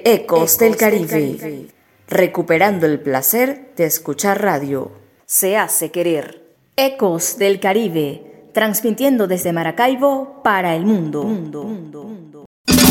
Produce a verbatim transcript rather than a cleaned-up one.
Ecos del Caribe, recuperando el placer de escuchar radio. Se hace querer. Ecos del Caribe, transmitiendo desde Maracaibo para el mundo. mundo, mundo.